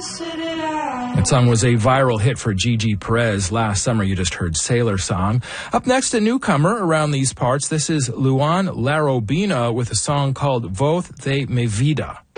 That song was a viral hit for Gigi Perez. Last summer, you just heard Sailor Song. Up next, a newcomer around these parts. This is Luan Larobina with a song called Voz de Mi Vida.